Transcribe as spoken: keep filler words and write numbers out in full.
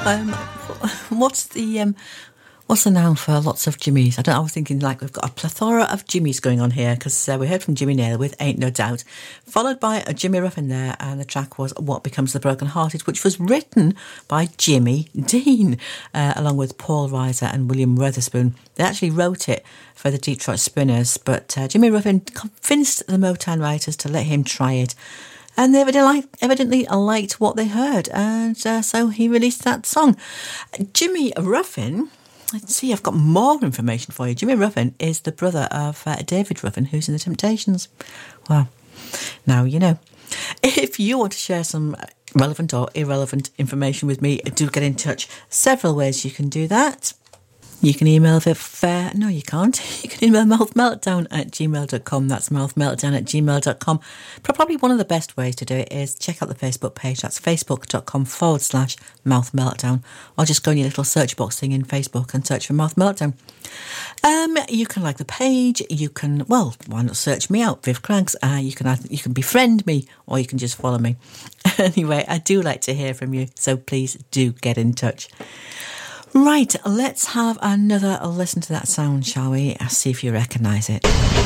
Um, what's the um, what's the noun for lots of Jimmys? I don't. I was thinking like we've got a plethora of Jimmys going on here because uh, we heard from Jimmy Nail with "Ain't No Doubt," followed by a Jimmy Ruffin there, and the track was "What Becomes the Broken Hearted," which was written by Jimmy Dean, uh, along with Paul Reiser and William Weatherspoon. They actually wrote it for the Detroit Spinners, but uh, Jimmy Ruffin convinced the Motown writers to let him try it. And they evidently, evidently liked what they heard, and uh, so he released that song. Jimmy Ruffin, let's see, I've got more information for you. Jimmy Ruffin is the brother of uh, David Ruffin, who's in the Temptations. Well, now you know. If you want to share some relevant or irrelevant information with me, do get in touch. Several ways you can do that. You can email Viv, uh, no you can't, you can email mouthmeltdown at gmail dot com, that's mouthmeltdown at gmail dot com. Probably one of the best ways to do it is check out the Facebook page, that's facebook.com forward slash mouthmeltdown, or just go in your little search box thing in Facebook and search for Mouth Meltdown. Um, you can like the page, you can, well, why not search me out, Viv Cranks, uh, you can you can befriend me, or you can just follow me. Anyway, I do like to hear from you, so please do get in touch. Right, let's have another listen to that sound, shall we? I'll see if you recognise it.